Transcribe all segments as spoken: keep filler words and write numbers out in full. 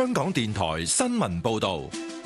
香港電台新聞報道。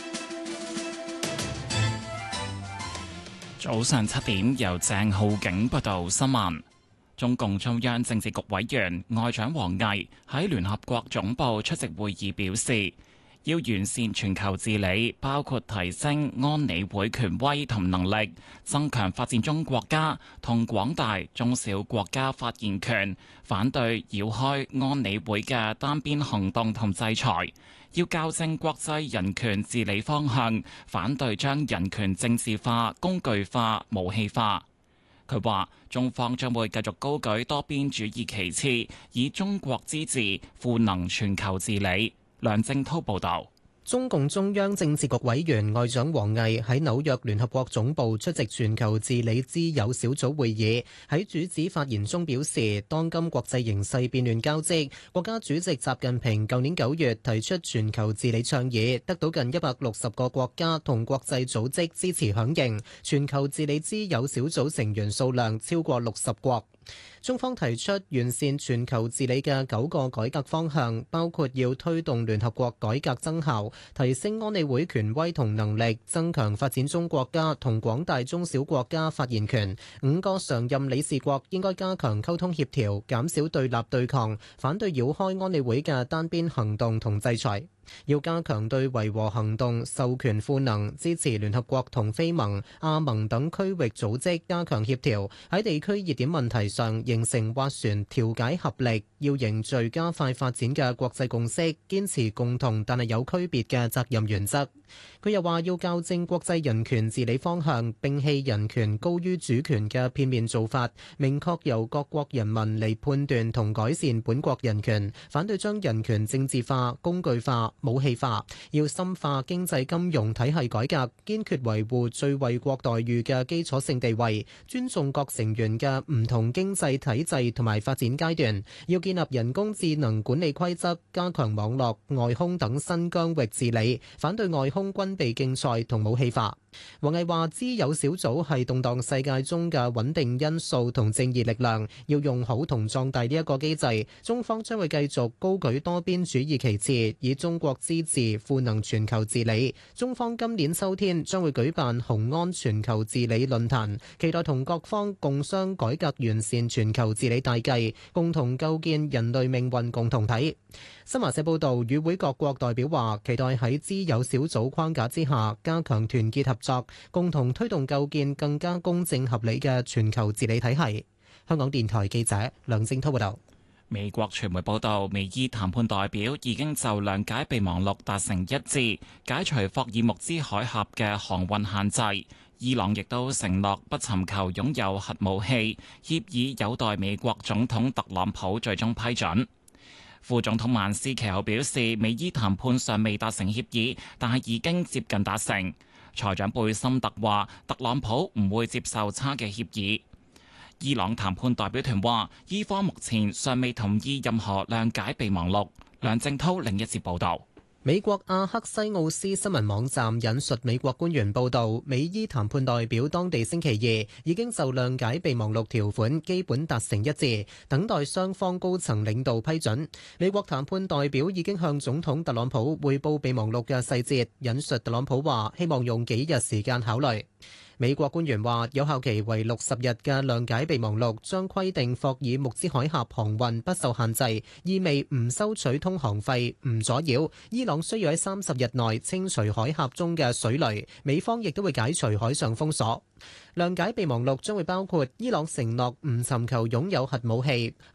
早上七點，由鄭浩景報道新聞。中共中央政治局委員外長王毅喺聯合國總部出席會議，表示要完善全球治理，包括提升安理會權威同能力，增強發展中國家同廣大中小國家發言權，反對繞開安理會嘅單邊行動同制裁，要校正國際人權治理方向，反對將人權政治化、工具化、武器化。佢話中方將會繼續高舉多邊主義旗幟，以中國之治賦能全球治理。梁正濤報道。 中共中央政治局委員外長王毅喺紐約聯合國總部出席全球治理之友小組會議，喺主旨發言中表示，當今國際形勢變亂交織，國家主席習近平舊年九月提出全球治理倡議，得到近一百六十個國家同國際組織支持響應，全球治理之友小組成員數量超過六十國。中方提出完善全球治理嘅九個改革方向，包括要推動聯合國改革增效，提升安理會權威同能力，增強發展中國家同廣大中小國家發言權。五個常任理事國應該加強溝通協調，減少對立對抗，反對繞開安理會嘅單邊行動同制裁。要加強對維和行動授權賦能，支持聯合國同非盟、亞盟等區域組織加強協調，喺地區熱點問題上形成斡旋調解合力。要凝聚加快發展嘅國際共識，堅持共同但係有區別嘅責任原則。佢又話要校正國際人權治理方向，摒棄人權高於主權嘅片面做法，明確由各國人民嚟判斷同改善本國人權，反對將人權政治化、工具化、武器化。要深化經濟金融體系改革，堅決維護最惠國待遇嘅基礎性地位，尊重各成員嘅唔同經濟體制同埋發展階段。要建立人工智能管理規則，加強網絡、外空等新疆域治理，反對外空軍備競賽同武器化。王毅話：知友小組係動盪世界中嘅穩定因素同正義力量，要用好同壯大呢一個機制。中方將會繼續高舉多邊主義旗幟，以中國之治賦能全球治理。中方今年秋天將會舉辦雄安全球治理論壇，期待同各方共商改革完善全球治理大計，共同構建人類命運共同體。新華社報道，與會各國代表話，期待喺知友小組框架之下，加強團結合作，共同推動構建更加公正合理嘅全球治理體系。香港電台記者梁正濤報道。 美國傳媒報道，美伊談判代表已經就諒解備忘錄達成一致，解除霍爾木茲海峽嘅航運限制。伊朗亦都承諾不尋求擁有核武器，協議有待美國總統特朗普最終批准。副總統曼斯其後表示，美伊談判尚未達成協議，但係已經接近達成。財長貝森特話，特朗普唔會接受差嘅協議。伊朗談判代表團話，伊方目前尚未同意任何諒解備忘錄。梁正濤另一節報道。 美國阿克西奧斯新聞網站引述美國官員報道，美伊談判代表當地星期二已經就諒解備忘錄條款基本達成一致，等待雙方高層領導批准。美國談判代表已經向總統特朗普匯報備忘錄嘅細節，引述特朗普話，希望用幾日時間考慮。美國官員話，有效期為六十日嘅諒解備忘錄將規定霍爾木茲海峽航運不受限制，意味唔收取通航費、唔阻擾。伊朗需要喺三十日內清除海峽中嘅水雷，美方亦都會解除海上封鎖。諒解備忘錄將會包括伊朗承諾唔尋求擁有核武器，